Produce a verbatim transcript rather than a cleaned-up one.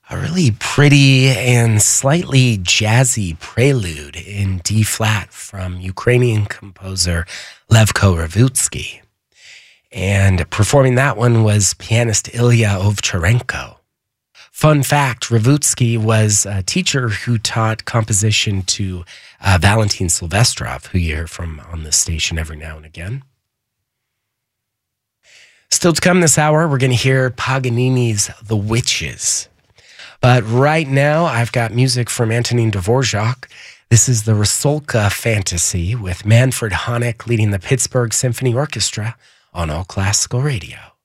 A really pretty and slightly jazzy prelude in D flat from Ukrainian composer Levko Ravutsky. And performing that one was pianist Ilya Ovcharenko. Fun fact, Ravutsky was a teacher who taught composition to uh, Valentin Silvestrov, who you hear from on this station every now and again. Still to come this hour, we're going to hear Paganini's The Witches. But right now, I've got music from Antonin Dvorak. This is the Rusalka Fantasy with Manfred Honeck leading the Pittsburgh Symphony Orchestra on All Classical Radio.